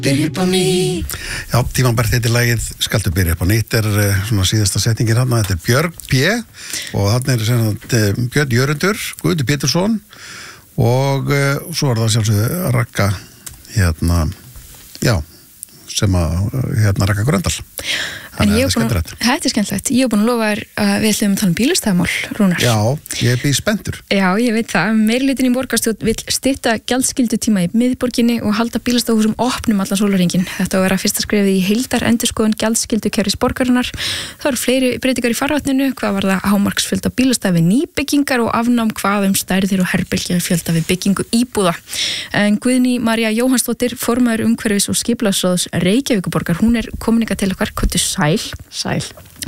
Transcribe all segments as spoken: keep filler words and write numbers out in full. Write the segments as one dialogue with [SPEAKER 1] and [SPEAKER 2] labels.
[SPEAKER 1] Byrja upp á nýtt. Já, tímabært heitir lagið Skaltu byrja upp á nýtt er uh, svona síðasta settingin hann, þetta er Björg P. og hann er sem sagt uh, Björn Jörundur, Guðmundur Pétursson og uh, svo er það sjálfsögðu Ragga hérna, já, sem að hérna Ragga Gröndal.
[SPEAKER 2] En ég er búin að, þetta er skemmtilegt, ég er búin að lofa að við ætlum að tala um bílastæðamál, Rúnar.
[SPEAKER 1] Já, ég er býð spenntur.
[SPEAKER 2] Já, ég veit það. Meirihlutin í borgarstjórn vill stytta gjaldskyldutíma í miðborginni og halda bílastæðahúsum opnum allan sólarhringinn. Þetta á að vera fyrsta skrefið í heildar endurskoðun gjaldskyldukerfis borgarinnar. Það eru fleiri breytingar í farvatninu, hvað var það hámarksfjölda bílastæða við nýbyggingar og afnám hvað um stærðir og herbergjafjölda við byggingu íbúða. En Guðný María Jóhannsdóttir, formaður umhverfis- og skipulagsráðs Reykjavíkurborgar, hún er komin hingað til okkar. Komdu sæl. Sæl.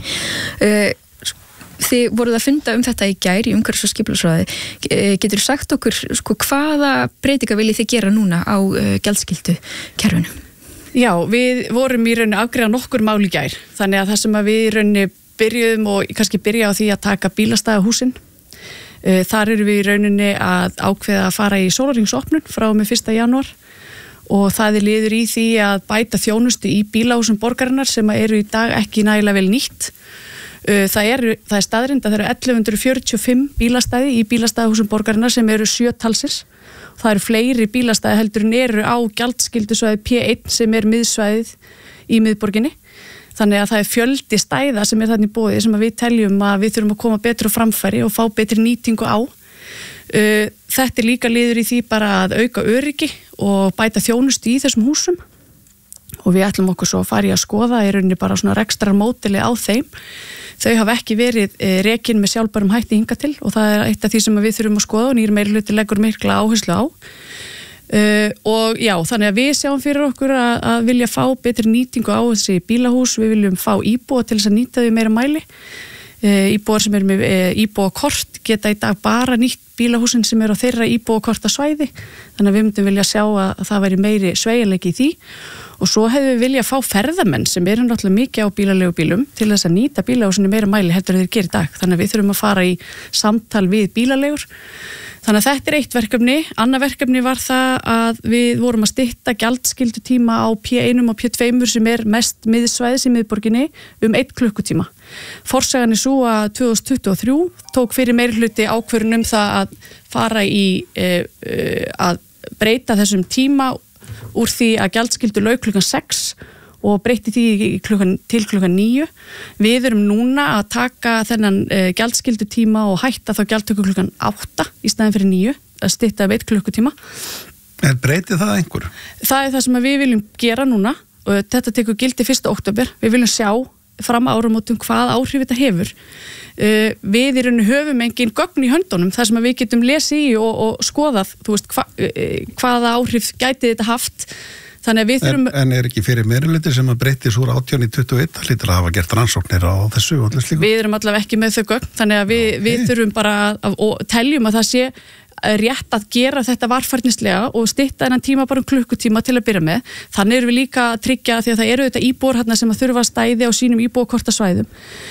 [SPEAKER 2] Uh, þið voruð að funda um þetta í gær í umhverfis- og skipulagsráði. Uh, getur þú sagt okkur sko, hvaða breytingar viljið þið gera núna á uh, gjaldskyldu kerfinu?
[SPEAKER 3] Já, við vorum í rauninni að afgreiða nokkur mál í gær. Þannig að það sem að við í rauninni byrjuðum og kannski byrja á því að taka bílastæðahúsin. Uh, þar eru við í rauninni að ákveða að fara í sólarhringsopnun frá og með fyrsta janúar. Og það er liður í því að bæta þjónustu í bílahúsum borgarinnar sem eru í dag ekki nægilega vel nýtt. Það er, það er staðrind að það eru ellefu hundruð fjörutíu og fimm bílastæði í bílastæðahúsum borgarinnar sem eru sjö talsins. Það eru fleiri bílastæði heldur en eru á gjaldskyldu P eitt sem er miðsvæðið í miðborginni. Þannig að það er fjöldi stæða sem er þarna í boði sem að við teljum að við þurfum að koma betur á framfæri og fá betri nýtingu á. Uh, þetta er líka liður í því bara að auka öryggi og bæta þjónustu í þessum húsum og við ætlum okkur svo að fara í að skoða í rauninni bara svona rekstrar módeli á þeim. Þau hafa ekki verið uh, rekin með sjálfbærum hætti hingað til og það er eitt af því sem við þurfum að skoða og nýr meirihluti leggur mikla áherslu á. Uh, og já, þannig að við sjáum fyrir okkur að, að vilja fá betri nýtingu á þessi bílahús, við viljum fá íbúa til þess að nýta þau meira mæli. Íbúar sem eru með íbúakort geta í dag bara nýtt bílahúsin sem eru á þeirra íbúakortasvæði þannig að við myndum vilja sjá að það væri meiri sveigjanleiki í því og svo hefur við vilja fá ferðamenn sem eru náttúrulega mikið á bílaleigubílum til þess að nýta bílahúsinu meira mæli heldur en þeir gera í dag þannig að við þurfum að fara í samtal við bílaleigur. Þannig að þetta er eitt verkefni. Annað verkefni var það að við vorum að stytta gjaldskyldutíma á P eitt og P tvö sem er mest miðsvæðis í miðborginni um einn klukkutíma. Forsagan er svo að tvö þúsund tuttugu og þrjú tók fyrir meirihluti ákvörðun um það að fara í e, e, að breyta þessum tíma úr því að gjaldskyldu lauk klukkan sex og breytti því klukkan, til klukkan níu. Við erum núna að taka þennan uh, gjaldskyldu tíma og hætta þá gjaldtöku klukkan átta í staðin fyrir níu, að stytta veit klukkutíma.
[SPEAKER 1] En breytir það einhver?
[SPEAKER 3] Það er það sem við viljum gera núna og þetta tekur gildi fyrsta október. Við viljum sjá fram áramótum hvað áhrif þetta hefur. Uh, við í rauninu höfum engin gögn í höndunum þar sem við getum lesið í og, og skoðað þú veist, hva, uh, hvaða áhrif gæti þetta haft. Þannig að við þurfum...
[SPEAKER 1] En, en er ekki fyrir meirihluti sem að breytis úr átján í tuttugu og eitt, það hlýtur að hafa gert rannsóknir á þessu og allir slíku?
[SPEAKER 3] Við erum allavega ekki með þau gögn, þannig að við, okay. við þurfum bara að, og teljum að það sé rétt að gera þetta varfærnislega og stytta þennan tíma bara um klukkutíma til að byrja með. Þannig erum við líka að tryggja því að það eru þetta íbúar hérna sem að þurfa að stæði á sínum íbúakortasvæðum.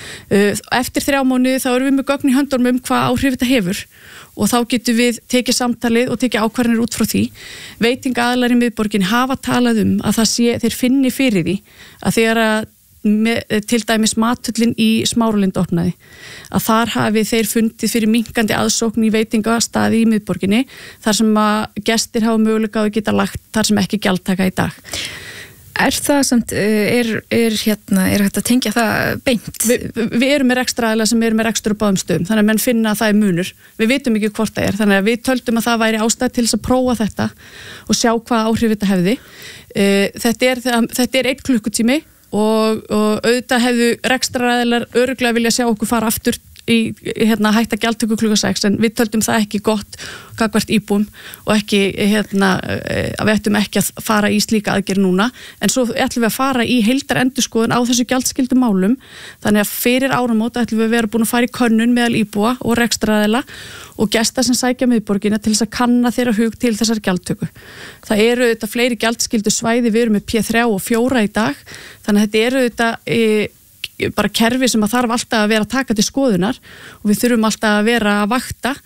[SPEAKER 3] Eftir þrjá mánuði þá erum við með gögn í höndunum um hvað áhrif þetta hefur og þá getum við tekið samtalið og tekið ákvarðanir út frá því. Veitingaaðilar í miðborgin hafa talað um að það sé, þeir finni fyrir því að þegar að með, til dæmis matullin í Smáralind opnaði, að þar hafi þeir fundið fyrir minkandi aðsókn í veitingastaði í miðborginni þar sem að gestir hafa möguleika á að geta lagt þar sem ekki gjaldtaka í dag.
[SPEAKER 2] Er það samt, er, er hérna, er hægt að tengja það beint?
[SPEAKER 3] Vi, við erum með rekstraaðila sem erum með rekstur á báðum stöðum, þannig að menn finna að það er munur. Við vitum ekki hvort það er, þannig að við töldum að það væri ástæð til þess að prófa þetta og sjá hvað áhrif þetta hefði. Þetta er, þetta er einn klukkutími og, og auðvitað hefðu rekstraaðilar örugglega vilja sjá okkur fara aftur í hérna, hætta gjaldtöku klukkan sex en við töldum það ekki gott gagnvart íbúum og ekki hérna, að við ættum ekki að fara í slíka aðgerð núna en svo ætlum við að fara í heildar endurskoðun á þessu gjaldskyldu málum þannig að fyrir áramót ætlum við að vera búin að fara í könnun meðal íbúa og rekstraaðila og gesta sem sækja miðborgina til þess að kanna þeirra hug til þessar gjaldtöku. Það eru þetta fleiri gjaldskyldu svæði, við erum með P þrjú og fjóra í dag þannig að þetta eru þetta e, bara kerfi sem að þarf alltaf að vera að taka til skoðunar og við þurfum alltaf að vera að vakta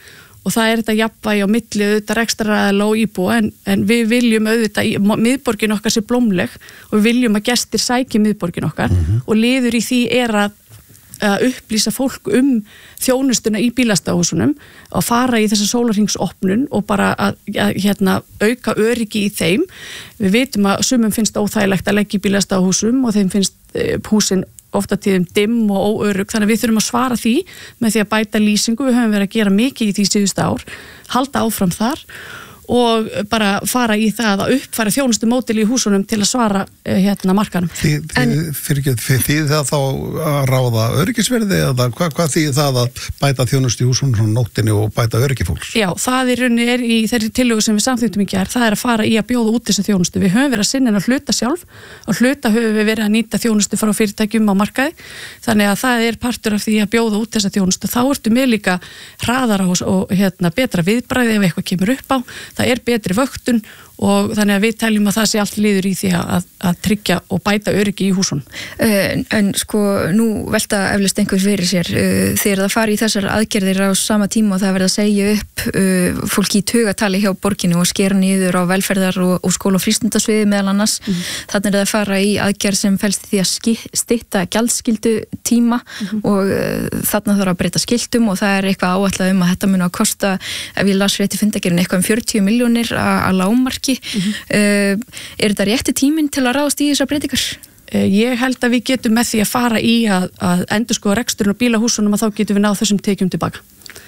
[SPEAKER 3] og það er þetta jafnvægi á milli auðvitað rekstraraðila og íbúa en, en við viljum auðvitað í, miðborgin okkar sé blómleg og við viljum að gestir sæki miðborgin okkar mm-hmm. og liður í því er að að upplýsa fólk um þjónustuna í bílastæðahúsunum að fara í þessa sólarhringsopnun og bara að, að hérna, auka öryggi í þeim. Við vitum að sumum finnst óþægilegt að leggja í bílastæðahúsum og þeim finnst eh, húsin ofta tíðum dimm og óörugg, þannig að við þurfum að svara því með því að bæta lýsingu. Við höfum verið að gera mikið í því síðustu ár, halda áfram þar og bara fara í það að uppfæra þjónustu módel í húsunum til að svara uh, hérna markanum.
[SPEAKER 1] Þið, þið, fyrir ekki, þið það þá að ráða öryggisverði eða hvað, hvað þýðir það að bæta þjónustu í húsunum svona nóttinni og bæta öryggi fólks?
[SPEAKER 3] Já, það er, er í þeirri tillögu sem við samþýttum í gær, það er að fara í að bjóða út þessa þjónustu. Við höfum verið að sinna að hluta sjálf og hluta höfum við verið að nýta þjónustu frá fyrirtækjum á markaði, þannig að það er partur af því að bjóða út þessa þjónustu. Þá ertu með líka hraðara og, og hérna, betra viðbragði ef eitthvað kemur upp á. Það er betri vöktun og þannig að við teljum að það sé allt liður í því að, að tryggja og bæta öryggi í húsunum.
[SPEAKER 2] En, en sko, nú velta eflust einhvers fyrir sér uh, þegar það fari í þessar aðgerðir á sama tíma og það verða að segja upp uh, fólki í tugatali hjá borginu og skera niður á velferðar og, og skóla- og frístundasviði meðal annars. Mm. Þannig er það að fara í aðgerð sem felst í því að stytta gjaldskyldu tíma mm. og uh, þarna þarf að breyta skiltum og það er eitthvað áætlað um að þetta mun að kosta, ef ég las rétt í fundargerðinni, eitthvað um fjörutíu milljónir að lágmarki. Mm-hmm. Uh, er þetta rétti tíminn til að ráðast í þessar breytingar?
[SPEAKER 3] Uh, ég held að við getum með því að fara í að, að endurskoða reksturinn og bílahúsunum að þá getum við náð þessum tekjum tilbaka.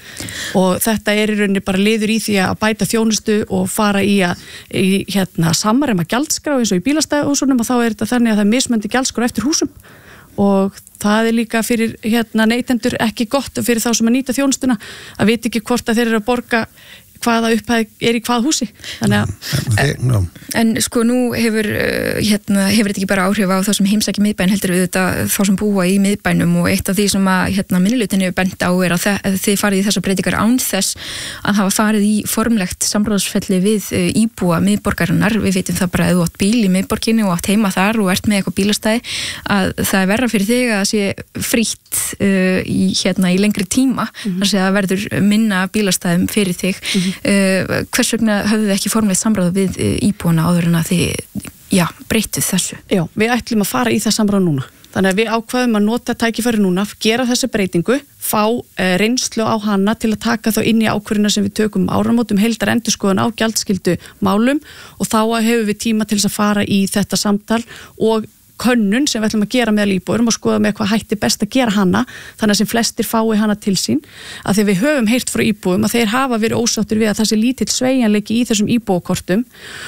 [SPEAKER 3] Og þetta er í rauninni bara liður í því að bæta þjónustu og fara í að í, hérna, samræma gjaldskrá eins og í bílastæðahúsunum og þá er þetta þannig að það er mismunandi gjaldskrá eftir húsum og það er líka fyrir hérna, neytendur ekki gott fyrir þá sem að nýta þjónustuna að vita ekki hvort að þeir eru að borga hvaða upphæð er í hvað húsi. Þannig að
[SPEAKER 2] en, en sko nú hefur hérna, hefur þetta ekki bara áhrif á þá sem heimsækja miðbæn heldur við þetta þá sem búa í miðbænum og eitt af því sem að hérna, minnihlutinn hefur bent á er að, að þið farið í þessar breytingar án þess að hafa farið í formlegt samráðsferli við íbúa miðborgarinnar. Við vitum það bara að þú átt bíl í miðborginni og átt heima þar og ert með eitthvað bílastæði að það er verra fyrir þig að það sé frítt uh, í, hérna, í lengri tíma mm-hmm. þar sem það verður minna bílastæðum fyrir þig. Mm-hmm. Uh, hvers vegna höfðu þið ekki formlegt samráð við uh, íbúana áður en að þið já, breytið þessu?
[SPEAKER 3] Já, við ætlum að fara í það samráð núna. Þannig að við ákvaðum að nota tækifæri núna, gera þessi breytingu, fá uh, reynslu á hana til að taka þá inn í ákvörðina sem við tökum áramótum heildar endurskoðun á gjaldskyldu málum og þá hefur við tíma til þess að fara í þetta samtal og könnun sem við ætlum að gera meðal íbúum og skoða með hvað hætti best að gera hana þannig að sem flestir fái hana til sín að því við höfum heyrt frá íbúum að þeir hafa verið ósáttir við að það sé lítill sveigjanleiki í þessum íbúakortum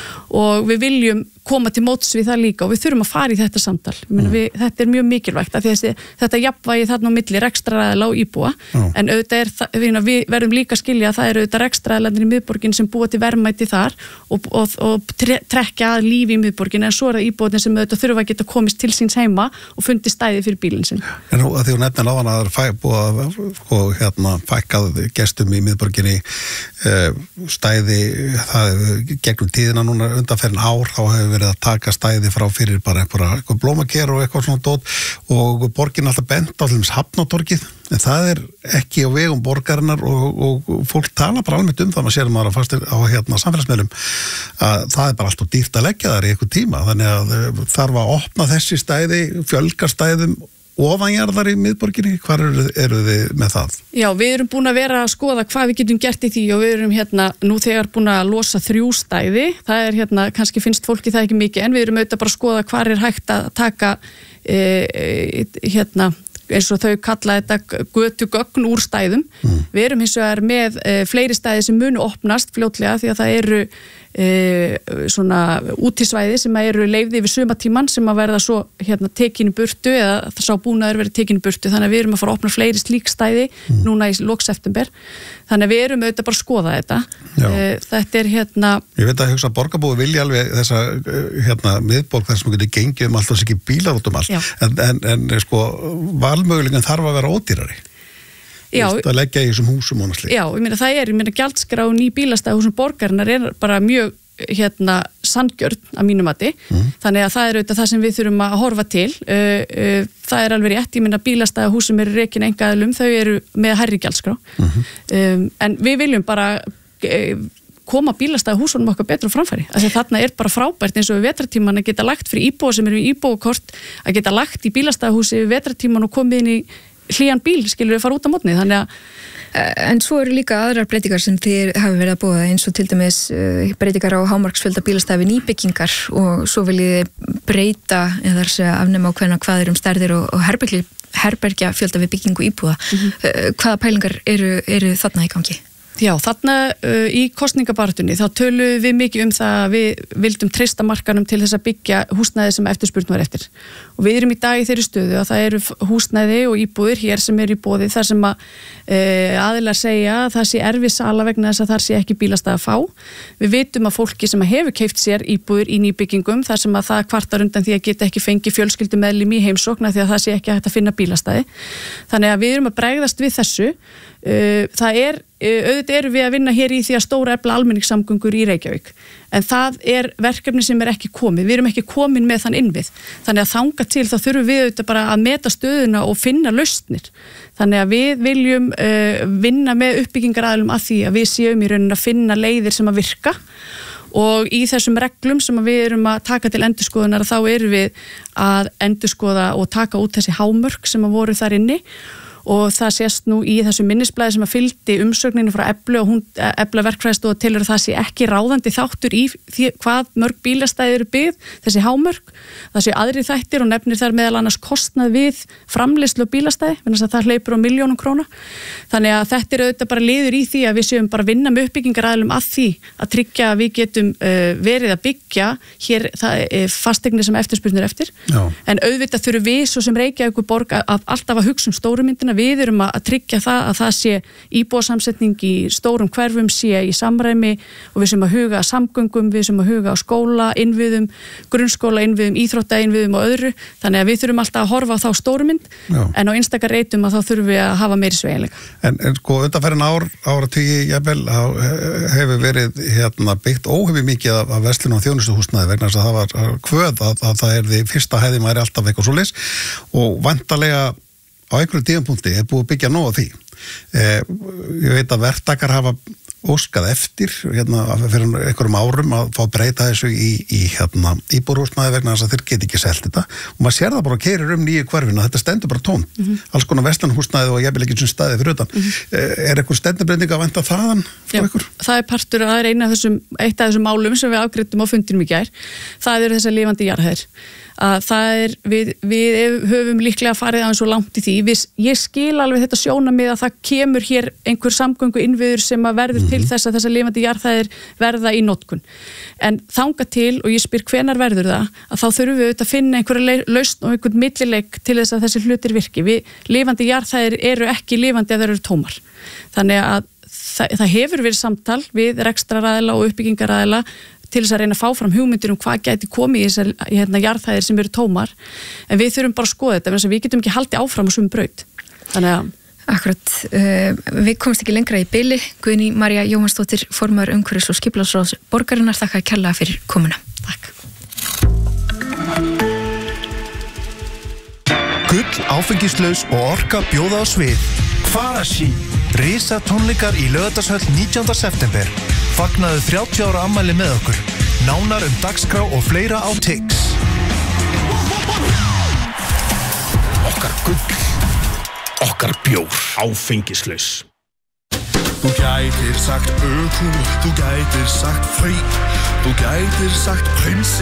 [SPEAKER 3] og við viljum koma til móts við það líka og við þurfum að fara í þetta samtal. Mm. Við, þetta er mjög mikilvægt að þessi, þetta jafnvægi þarna á milli rekstraraðila og íbúa mm. en auðvitað er það, við, við verðum líka að skilja að það eru auðvitað rekstraraðilarnir í miðborgin sem búa til verðmæti þar og, og, og tre, trekja að lífi í miðborgin en svo er það íbúarnir sem auðvitað þurfa að geta komist til síns heima og fundi stæði fyrir bílinn sinn.
[SPEAKER 1] En nú að því hún nefnir á hana að það er búið að sko, hérna, fækkað gestum í miðborginni uh, stæði það gegnum tíðina núna undanferðin ár þá hefur verið að taka stæði frá fyrir bara einhverja eitthvað blómaker og eitthvað svona dót og borgin alltaf bent á til þess Hafnatorgið en það er ekki á vegum borgarinnar og, og fólk tala bara almennt um það maður sér maður að fastir á hérna samfélagsmiðlum að það er bara alltaf dýrt að leggja þar í eitthvað tíma þannig að þarf að opna þessi stæði, fjölga stæðum ofanjarðar í miðborginni, hvar eru, eru þið með það?
[SPEAKER 3] Já, við erum búin að vera að skoða hvað við getum gert í því og við erum hérna nú þegar búin að losa þrjú stæði, það er hérna, kannski finnst fólki það ekki mikið en við erum auðvitað bara að skoða hvar er hægt að taka e, e, hérna eins og þau kalla þetta götugögn úr stæðum. Mm. Við erum hins vegar með e, fleiri stæði sem munu opnast fljótlega því að það eru e, svona útisvæði sem eru leyfði yfir sumatíman sem að verða svo hérna tekin í burtu eða það sá búnaður verið tekin í burtu þannig að við erum að fara að opna fleiri slík stæði mm. núna í lok september. Þannig að við erum auðvitað bara að skoða þetta. E, þetta er hérna...
[SPEAKER 1] Ég veit að hugsa að borgarbúi vilja alveg þessa hérna miðborg þar sem getur gengið um allt og ekki bílar út um allt. En, en, en sko valmöguleikin þarf að vera ódýrari. Já. Vist, að leggja í þessum húsum og náttúrulega.
[SPEAKER 3] Já, ég meina það er, ég meina gjaldskráin í bílastæðahúsum borgarinnar er bara mjög hérna sanngjörn að mínu mati, mm. þannig að það er auðvitað það sem við þurfum að horfa til uh, uh, það er alveg rétt, ég minna bílastæðahús sem eru rekin einkaaðilum, þau eru með hærri gjaldskrá mm-hmm. um, en við viljum bara uh, koma bílastæðahúsunum okkar betur á framfæri, af því þarna er bara frábært eins og við vetrartíman að geta lagt fyrir íbúa sem eru í íbúakort, að geta lagt í bílastæðahúsi við vetrartíman og komið inn í hlýjan bíl, skilur við fara út á mótni, þannig að
[SPEAKER 2] En svo eru líka aðrar breytingar sem þið hafi verið að búa eins og til dæmis uh, breytingar á hámarksfjölda bílastæði við nýbyggingar og svo viljið þið breyta eða segja afnema á hvernig hvað er um stærðir og, og herbergi, herbergja fjölda við byggingu íbúða. Mm-hmm. Uh, hvaða pælingar eru, eru þarna í gangi?
[SPEAKER 3] Já, þarna uh, í kosningabartunni þá töluðum við mikið um það að við vildum treysta markanum til þess að byggja húsnæði sem eftirspurn var eftir. Og við erum í dag í þeirri stöðu að það eru húsnæði og íbúðir hér sem eru í boði þar sem að uh, aðilar segja að það sé erfið sala vegna þess að þar sé ekki bílastæði að fá. Við vitum að fólki sem hefur keypt sér íbúðir í nýbyggingum þar sem að það kvartar undan því að geta ekki fengið fjölskyldumeðlim í heimsókn því að það sé ekki hægt að finna bílastæði. Þannig að við erum að bregðast við þessu. Það er, auðvitað eru við að vinna hér í því að stóra efla almenningssamgöngur í Reykjavík en það er verkefni sem er ekki komið, við erum ekki komin með þann innvið, þannig að þanga til þá þurfum við auðvitað bara að meta stöðuna og finna lausnir, þannig að við viljum uh, vinna með uppbyggingaraðilum að því að við séum í rauninni að finna leiðir sem að virka og í þessum reglum sem við erum að taka til endurskoðunar þá erum við að endurskoða og taka út þessi hámörk sem að voru þar inni og það sést nú í þessu minnisblæði sem að fylgdi umsögninu frá Eflu og hún Efla verkfræðistofa telur að það sé ekki ráðandi þáttur í því hvað mörg bílastæði eru byggð, þessi hámörk, það sé aðri þættir og nefnir þar meðal annars kostnað við framleiðslu á bílastæði, þannig að það hleypur á milljónum króna. Þannig að þetta er auðvitað bara liður í því að við séum bara að vinna með uppbyggingaraðilum að því að tryggja að við getum uh, verið að byggja hér það, uh, fasteignir sem eftirspurnir eftir. Já. En auðvitað þurfum við svo sem Reykjavíkurborg að, að alltaf að hugsa um stóru myndina. Við erum að tryggja það að það sé íbúasamsetning í stórum hverfum sé í samræmi og við sem að huga að samgöngum, við sem að huga á skóla, innviðum, grunnskóla, innviðum, íþrótta, innviðum og öðru. Þannig að við þurfum alltaf að horfa á þá stóru mynd Já. En á einstakar reytum að þá þurfum við að hafa meiri sveigjanleika. En,
[SPEAKER 1] en sko undanfærin ár, áratugi, jafnvel, hefur verið hérna, byggt óhefði mikið af, af verslun og þjónustuhúsnæði vegna þess að það var kvöð að, að það er því fyrsta hæði maður er alltaf eitthvað svoleiðis og vantarlega á einhverju tímapunkti er búið að byggja nóg á því. Eh, ég veit að verktakar hafa óskað eftir hérna, fyrir einhverjum árum að fá breyta þessu í, í hérna, íbúðarhúsnæði vegna þess að þeir get ekki selt þetta og maður sér það bara að keyrir um nýju hverfina, þetta stendur bara tómt, mm -hmm. alls konar verslanhúsnæði og jafnvel ekki sem staði fyrir utan. Mm -hmm. eh, er eitthvað stefnubreyting að vænta þaðan frá ykkur?
[SPEAKER 3] Það er partur, það er eina af þessum, eitt af þessum málum sem við afgreiddum á fundinum í gær, það eru þessar lifandi jarðhæðir. Að það er, við, við höfum líklega farið aðeins svo langt í því. Við, ég skil alveg þetta sjónamið að það kemur hér einhver samgöngu innviður sem að verður mm-hmm. til þess að þessar lifandi jarðhæðir verða í notkun. En þanga til, og ég spyr hvenar verður það, að þá þurfum við auðvitað að finna einhverja lausn og einhvern millileik til þess að þessi hlutir virki. Við, lifandi jarðhæðir eru ekki lifandi að þeir eru tómar. Þannig að það, það hefur verið samtal við rekstraraðila og uppbyggingaraðila til þess að reyna að fá fram hugmyndir um hvað gæti komið í þessar hérna, jarðhæðir sem eru tómar en við þurfum bara að skoða þetta en við getum ekki haldið áfram á svum braut. Þannig að
[SPEAKER 2] Akkurat, uh, við komumst ekki lengra í bili. Guðný María Jóhannsdóttir, formaður umhverfis- og skipulagsráðs borgarinnar, þakka kærlega fyrir komuna.
[SPEAKER 3] Takk.
[SPEAKER 4] Gull, áfengislaus og orka bjóða á svið. Kvarasi. Risa tónleikar í Laugardalshöll nítjánda september. Fagnaðu þrjátíu ára afmæli með okkur. Nánar um dagskrá og fleira á Tix.
[SPEAKER 5] Okkar gull. Okkar bjór. Áfengislaus. Þú gætir sagt ökum, þú gætir sagt frey, þú gætir sagt prins.